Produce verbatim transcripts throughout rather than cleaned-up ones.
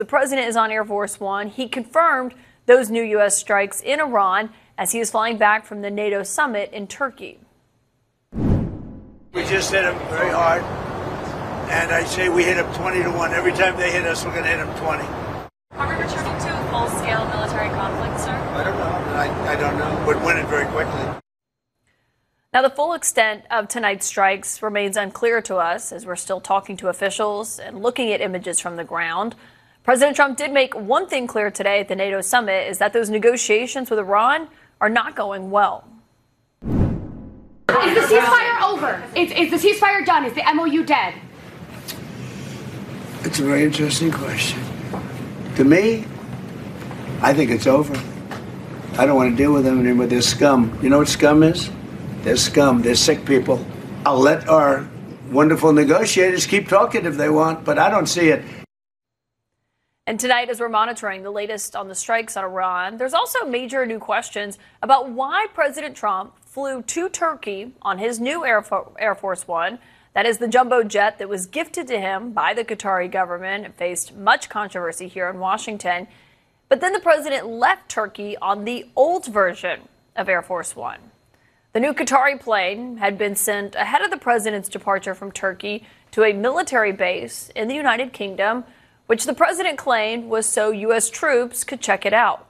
The president is on Air Force One. He confirmed those new U S strikes in Iran as he is flying back from the NATO summit in Turkey. We just hit them very hard, and I say we hit them twenty to one. Every time they hit us, we're going to hit them twenty. Are we returning to a full-scale military conflict, sir? I don't know. I, I don't know. We're winning very quickly. Now, the full extent of tonight's strikes remains unclear to us as we're still talking to officials and looking at images from the ground. President Trump did make one thing clear today at the NATO summit, is that those negotiations with Iran are not going well. Is the ceasefire over? Is, is the ceasefire done? Is the M O U dead? It's a very interesting question. To me, I think it's over. I don't want to deal with them anymore. They're scum. You know what scum is? They're scum. They're sick people. I'll let our wonderful negotiators keep talking if they want, but I don't see it. And tonight, as we're monitoring the latest on the strikes on Iran, there's also major new questions about why President Trump flew to Turkey on his new Air, Fo- Air Force One. That is the jumbo jet that was gifted to him by the Qatari government. It faced much controversy here in Washington. But then the president left Turkey on the old version of Air Force One. The new Qatari plane had been sent ahead of the president's departure from Turkey to a military base in the United Kingdom, which the president claimed was so U S troops could check it out.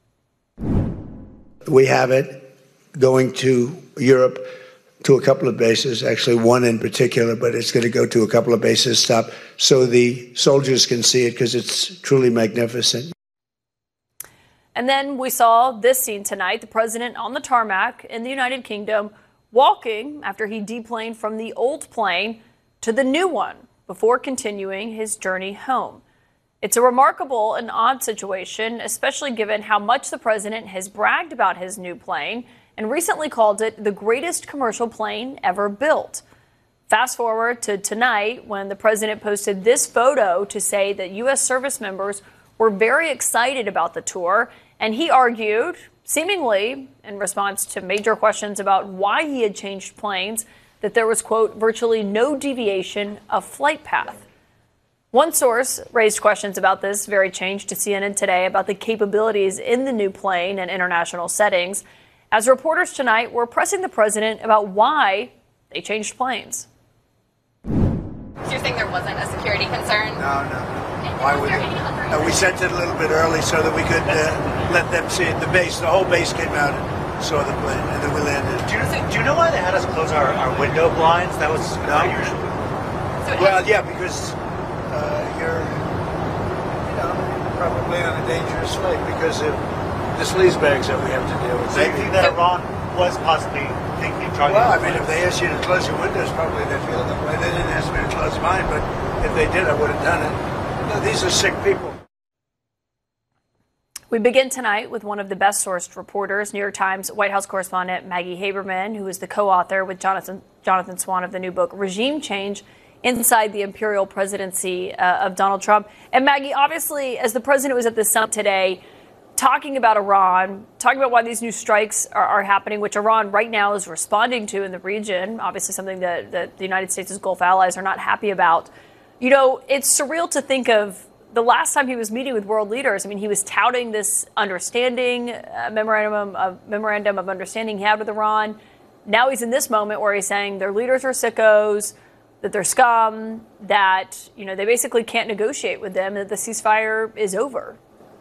We have it going to Europe to a couple of bases, actually one in particular, but it's going to go to a couple of bases stop so the soldiers can see it because it's truly magnificent. And then we saw this scene tonight, the president on the tarmac in the United Kingdom walking after he deplaned from the old plane to the new one before continuing his journey home. It's a remarkable and odd situation, especially given how much the president has bragged about his new plane and recently called it the greatest commercial plane ever built. Fast forward to tonight when the president posted this photo to say that U S service members were very excited about the tour, and he argued, seemingly in response to major questions about why he had changed planes, that there was, quote, virtually no deviation of flight path. One source raised questions about this very change to C N N today about the capabilities in the new plane and international settings, as reporters tonight were pressing the president about why they changed planes. So you're saying there wasn't a security concern? No, no. Why would it? Uh, we sent it a little bit early so that we could uh, let them see it. The base, the whole base came out and saw the plane, and then we landed. Do you, think, do you know why they had us close our, our window blinds? That was no. unusual. So Well, yeah, because uh, you're, you know, probably on a dangerous flight because of the sleazebags that we have to deal with. So you think that Iran was possibly thinking of trying Well, to... I mean, if they asked you to close your windows, probably they feel that way. They didn't ask me to close mine, but if they did, I would have done it. No, these are sick people. We begin tonight with one of the best-sourced reporters, New York Times White House correspondent Maggie Haberman, who is the co-author with Jonathan, Jonathan Swan of the new book, Regime Change, Inside the Imperial Presidency uh, of Donald Trump. And Maggie, obviously, as the president was at the summit today, talking about Iran, talking about why these new strikes are, are happening, which Iran right now is responding to in the region, obviously something that, that the United States' Gulf allies are not happy about. You know, it's surreal to think of the last time he was meeting with world leaders. I mean, he was touting this understanding, uh, memorandum of memorandum of understanding he had with Iran. Now he's in this moment where he's saying their leaders are sickos, that they're scum, that, you know, they basically can't negotiate with them, that the ceasefire is over.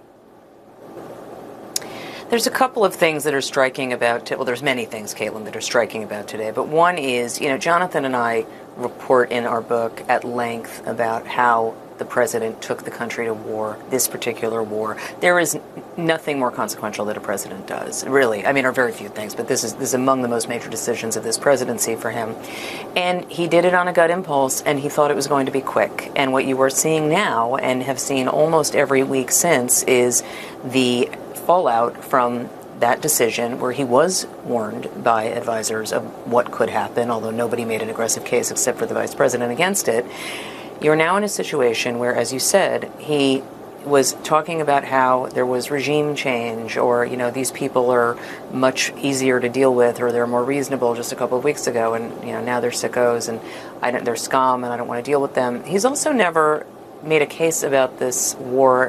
There's a couple of things that are striking about, well, there's many things, Caitlin, that are striking about today. But one is, you know, Jonathan and I report in our book at length about how the president took the country to war, this particular war. There is nothing more consequential that a president does, really. I mean, there are very few things, but this is, this is among the most major decisions of this presidency for him. And he did it on a gut impulse, and he thought it was going to be quick. And what you are seeing now, and have seen almost every week since, is the fallout from that decision, where he was warned by advisors of what could happen, although nobody made an aggressive case except for the vice president against it. You're now in a situation where, as you said, he was talking about how there was regime change, or, you know, these people are much easier to deal with, or they're more reasonable just a couple of weeks ago, and, you know, now they're sickos and I don't, they're scum and I don't want to deal with them. He's also never made a case about this war